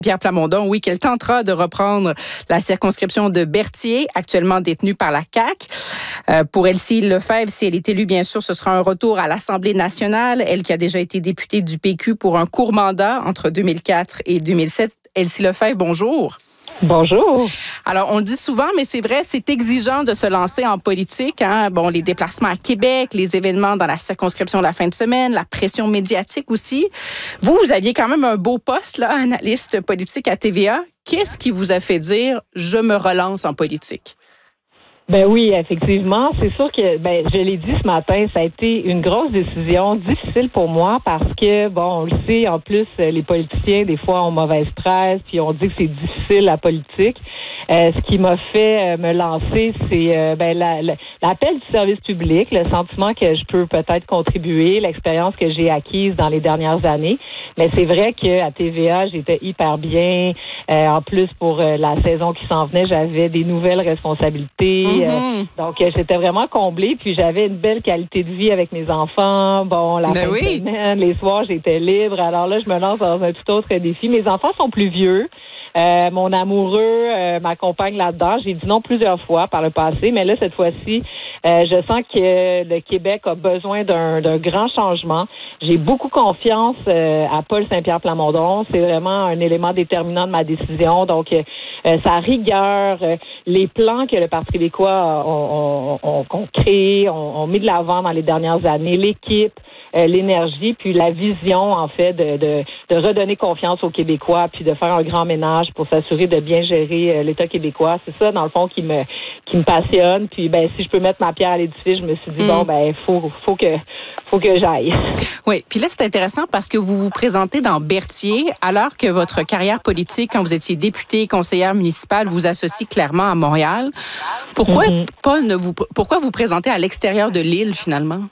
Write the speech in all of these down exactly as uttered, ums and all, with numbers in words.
Pierre Plamondon, oui, qu'elle tentera de reprendre la circonscription de Berthier, actuellement détenue par la C A Q. Euh, pour Elsie Lefebvre, si elle est élue, bien sûr, ce sera un retour à l'Assemblée nationale. Elle qui a déjà été députée du P Q pour un court mandat entre deux mille quatre et deux mille sept. Elsie Lefebvre, bonjour. Bonjour. Alors, on le dit souvent, mais c'est vrai, c'est exigeant de se lancer en politique. Hein? Bon, les déplacements à Québec, les événements dans la circonscription de la fin de semaine, la pression médiatique aussi. Vous, vous aviez quand même un beau poste, là, analyste politique à T V A. Qu'est-ce qui vous a fait dire « je me relance en politique » ? Ben oui, effectivement. C'est sûr que, ben, je l'ai dit ce matin, ça a été une grosse décision, difficile pour moi parce que, bon, on le sait, en plus, les politiciens, des fois, ont mauvaise presse, puis on dit que c'est difficile, la politique. Euh, ce qui m'a fait euh, me lancer, c'est euh, ben, la, la, l'appel du service public, le sentiment que je peux peut-être contribuer, l'expérience que j'ai acquise dans les dernières années. Mais c'est vrai qu'à T V A, j'étais hyper bien. Euh, en plus, pour euh, la saison qui s'en venait, j'avais des nouvelles responsabilités. Mm-hmm. Euh, donc, euh, j'étais vraiment comblée. Puis, j'avais une belle qualité de vie avec mes enfants. Bon, la ben fin oui. de semaine, les soirs, j'étais libre. Alors là, je me lance dans un tout autre défi. Mes enfants sont plus vieux. Euh, mon amoureux euh, m'accompagne là-dedans. J'ai dit non plusieurs fois par le passé, mais là, cette fois-ci, euh, je sens que le Québec a besoin d'un, d'un grand changement. J'ai beaucoup confiance euh, à Paul Saint-Pierre Plamondon. C'est vraiment un élément déterminant de ma décision. Donc, euh, sa rigueur, euh, les plans que le Parti québécois ont, ont, ont créés, ont, ont mis de l'avant dans les dernières années, l'équipe, Euh, l'énergie, puis la vision, en fait, de, de, de redonner confiance aux Québécois, puis de faire un grand ménage pour s'assurer de bien gérer euh, l'État québécois. C'est ça, dans le fond, qui me qui me passionne. Puis, ben, si je peux mettre ma pierre à l'édifice, je me suis dit, mmh. bon, ben, faut, faut que faut que j'aille. Oui, puis là, c'est intéressant parce que vous vous présentez dans Berthier, alors que votre carrière politique, quand vous étiez députée, conseillère municipale, vous associe clairement à Montréal. Pourquoi mmh. pas ne vous pourquoi vous présenter à l'extérieur de l'île, finalement?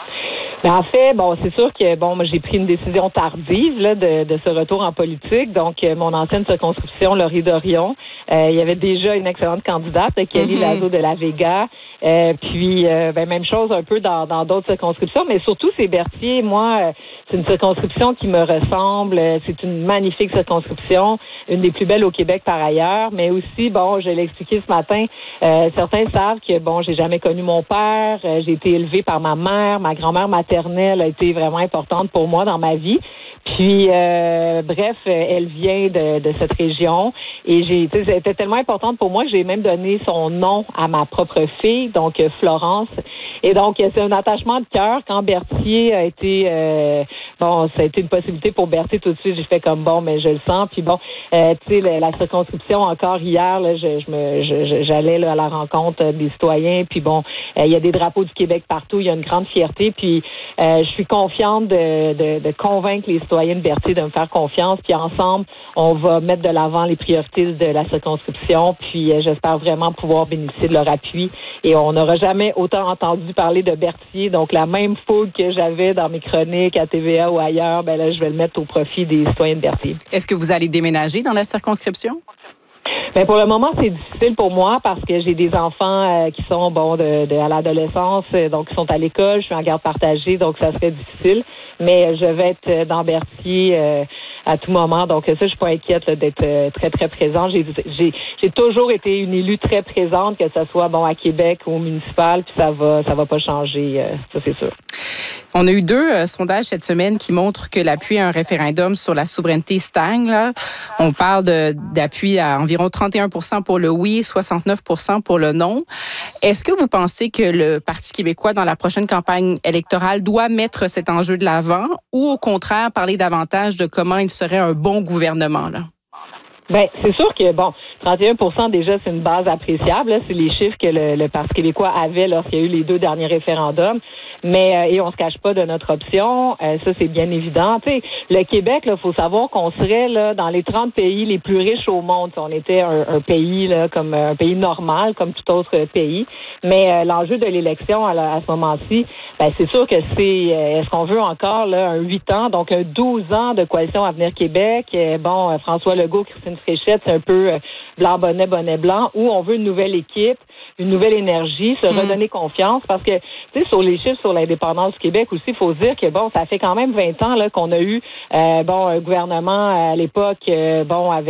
Ben en fait, bon, c'est sûr que bon, moi j'ai pris une décision tardive là de, de ce retour en politique. Donc, euh, mon ancienne circonscription, Laurier-Dorion, euh, il y avait déjà une excellente candidate, Kelly mm-hmm. Lazo de la Vega. Euh, puis, euh, ben même chose un peu dans, dans d'autres circonscriptions, mais surtout c'est Berthier. Moi, euh, c'est une circonscription qui me ressemble. C'est une magnifique circonscription, une des plus belles au Québec par ailleurs. Mais aussi, bon, je l'ai expliqué ce matin. Euh, certains savent que bon, j'ai jamais connu mon père. Euh, j'ai été élevée par ma mère, ma grand-mère maternelle a été vraiment importante pour moi dans ma vie. Puis, euh, bref, elle vient de, de cette région et j'ai, tu sais, c'était tellement importante pour moi que j'ai même donné son nom à ma propre fille, donc Florence. Et donc, c'est un attachement de cœur. Quand Berthier a été, euh, bon, ça a été une possibilité pour Berthier tout de suite. J'ai fait comme bon, mais je le sens. Puis bon, euh, tu sais, la, la circonscription encore hier, là, je, je me, je, j'allais là, à la rencontre des citoyens. Puis bon, il euh, y a des drapeaux du Québec partout. Il y a une grande fierté. Puis euh, je suis confiante de, de, de convaincre les citoyens de Berthier de me faire confiance. Puis ensemble, on va mettre de l'avant les priorités de la circonscription. Puis euh, j'espère vraiment pouvoir bénéficier de leur appui. Et on n'aura jamais autant entendu parler de Berthier. Donc la même foule que j'avais dans mes chroniques à T V A ou ailleurs, ben là, je vais le mettre au profit des citoyens de Berthier. Est-ce que vous allez déménager dans la circonscription? Ben pour le moment, c'est difficile pour moi parce que j'ai des enfants euh, qui sont bon de, de à l'adolescence, euh, donc qui sont à l'école. Je suis en garde partagée, donc ça serait difficile. Mais je vais être dans Berthier euh, à tout moment. Donc ça, je suis pas inquiète là, d'être euh, très, très présente. J'ai, j'ai, j'ai toujours été une élue très présente, que ce soit bon à Québec ou au municipal, puis ça va ça va pas changer, euh, ça c'est sûr. On a eu deux euh, sondages cette semaine qui montrent que l'appui à un référendum sur la souveraineté stagne. Là. On parle de, d'appui à environ trente et un pour cent pour le oui, soixante-neuf pour cent pour le non. Est-ce que vous pensez que le Parti québécois, dans la prochaine campagne électorale, doit mettre cet enjeu de l'avant ou au contraire parler davantage de comment il serait un bon gouvernement, là? Ben, c'est sûr que, bon, trente et un pour cent déjà, c'est une base appréciable. Là. C'est les chiffres que le, le Parti québécois avait lorsqu'il y a eu les deux derniers référendums. Mais, euh, et on se cache pas de notre option. Euh, ça, c'est bien évident. Tu sais, le Québec, là, faut savoir qu'on serait, là, dans les trente pays les plus riches au monde. Si on était un, un pays, là, comme un pays normal, comme tout autre pays. Mais, euh, l'enjeu de l'élection, à, la, à ce moment-ci, ben, c'est sûr que c'est, euh, est-ce qu'on veut encore, là, un huit ans, donc un douze ans de coalition Avenir Québec. Euh, bon, euh, François Legault, Christine Fréchette, c'est un peu euh, blanc, bonnet, bonnet blanc, où on veut une nouvelle équipe, une nouvelle énergie, se redonner mmh. confiance, parce que, tu sais, sur les chiffres sur l'indépendance du Québec aussi, il faut se dire que, bon, ça fait quand même vingt ans là qu'on a eu, euh, bon, un gouvernement à l'époque, euh, bon, avec